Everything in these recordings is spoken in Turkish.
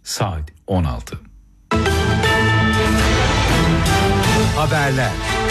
Saat 16. Haberler.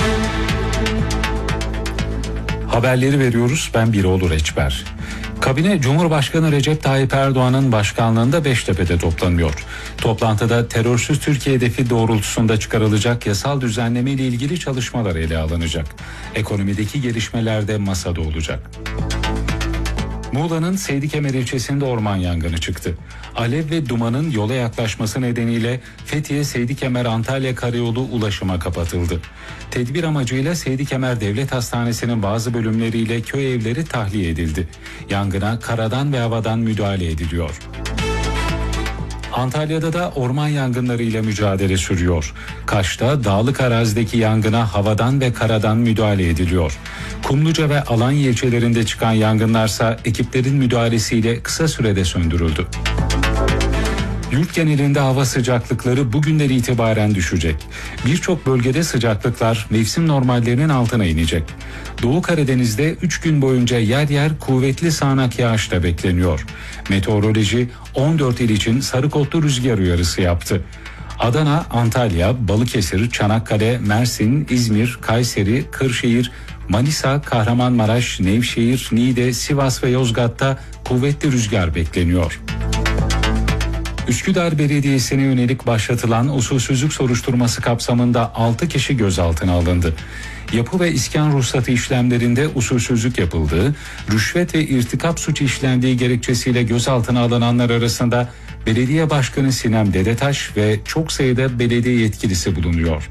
Haberleri veriyoruz. Ben Biroğlu Reçber. Kabine Cumhurbaşkanı Recep Tayyip Erdoğan'ın başkanlığında Beştepe'de toplanıyor. Toplantıda terörsüz Türkiye hedefi doğrultusunda çıkarılacak yasal düzenleme ile ilgili çalışmalar ele alınacak. Ekonomideki gelişmeler de masada olacak. Muğla'nın Seydikemer ilçesinde orman yangını çıktı. Alev ve dumanın yola yaklaşması nedeniyle Fethiye Seydikemer Antalya Karayolu ulaşıma kapatıldı. Tedbir amacıyla Seydikemer Devlet Hastanesi'nin bazı bölümleriyle köy evleri tahliye edildi. Yangına karadan ve havadan müdahale ediliyor. Antalya'da da orman yangınlarıyla mücadele sürüyor. Kaş'ta dağlık arazideki yangına havadan ve karadan müdahale ediliyor. Kumluca ve Alanya ilçelerinde çıkan yangınlarsa ekiplerin müdahalesiyle kısa sürede söndürüldü. Yurt genelinde hava sıcaklıkları bugünden itibaren düşecek. Birçok bölgede sıcaklıklar mevsim normallerinin altına inecek. Doğu Karadeniz'de 3 gün boyunca yer yer kuvvetli sağanak yağış da bekleniyor. Meteoroloji 14 il için sarı kodlu rüzgar uyarısı yaptı. Adana, Antalya, Balıkesir, Çanakkale, Mersin, İzmir, Kayseri, Kırşehir, Manisa, Kahramanmaraş, Nevşehir, Niğde, Sivas ve Yozgat'ta kuvvetli rüzgar bekleniyor. Üsküdar Belediyesi'ne yönelik başlatılan usulsüzlük soruşturması kapsamında 6 kişi gözaltına alındı. Yapı ve iskan ruhsatı işlemlerinde usulsüzlük yapıldığı, rüşvet ve irtikap suçu işlendiği gerekçesiyle gözaltına alınanlar arasında Belediye Başkanı Sinem Dedetaş ve çok sayıda belediye yetkilisi bulunuyor.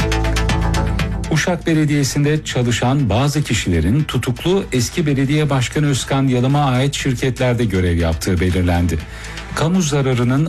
Uşak Belediyesi'nde çalışan bazı kişilerin tutuklu eski belediye başkanı Özkan Yalım'a ait şirketlerde görev yaptığı belirlendi. Kamu zararının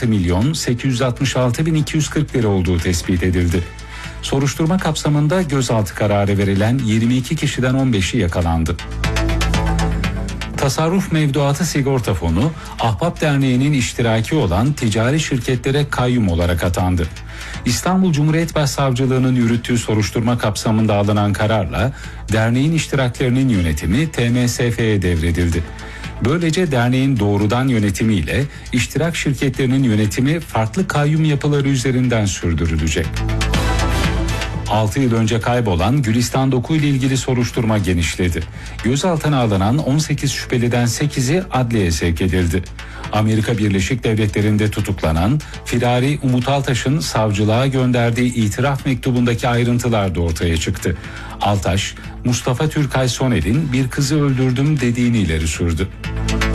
16.866.240 lira olduğu tespit edildi. Soruşturma kapsamında gözaltı kararı verilen 22 kişiden 15'i yakalandı. Tasarruf Mevduatı Sigorta Fonu, Ahbap Derneği'nin iştiraki olan ticari şirketlere kayyum olarak atandı. İstanbul Cumhuriyet Başsavcılığı'nın yürüttüğü soruşturma kapsamında alınan kararla derneğin iştiraklerinin yönetimi TMSF'ye devredildi. Böylece derneğin doğrudan yönetimiyle iştirak şirketlerinin yönetimi farklı kayyum yapıları üzerinden sürdürülecek. 6 yıl önce kaybolan Gülistan Doku ile ilgili soruşturma genişledi. Gözaltına alınan 18 şüpheliden 8'i adliyeye sevk edildi. Amerika Birleşik Devletleri'nde tutuklanan firari Umut Altaş'ın savcılığa gönderdiği itiraf mektubundaki ayrıntılar da ortaya çıktı. Altaş, Mustafa Türkay Soner'in bir kızı öldürdüm dediğini ileri sürdü.